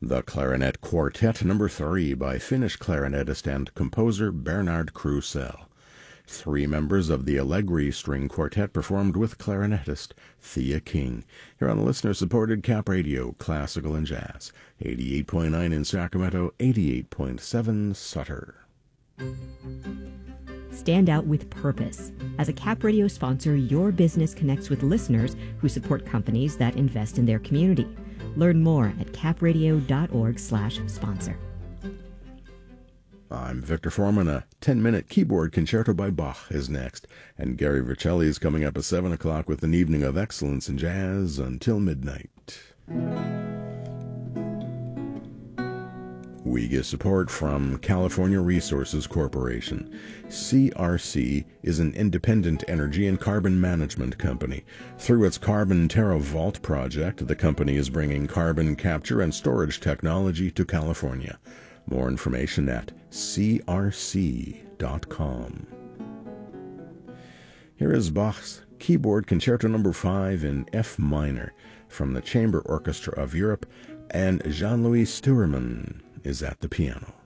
The Clarinet Quartet No. 3 by Finnish clarinetist and composer Bernard Krusell. 3 members of the Allegri String Quartet performed with clarinetist Thea King. Here on the listener-supported Cap Radio, Classical and Jazz. 88.9 in Sacramento, 88.7 Sutter. Stand out with purpose. As a Cap Radio sponsor, your business connects with listeners who support companies that invest in their community. Learn more at capradio.org/sponsor. I'm Victor Foreman. A 10-minute keyboard concerto by Bach is next, and Gary Vercelli is coming up at 7 o'clock with an evening of excellence in jazz until midnight. We get support from California Resources Corporation. CRC is an independent energy and carbon management company. Through its Carbon Terra Vault project, the company is bringing carbon capture and storage technology to California. More information at crc.com. Here is Bach's Keyboard Concerto No. 5 in F minor from the Chamber Orchestra of Europe, and Jean-Louis Stuermann is at the piano.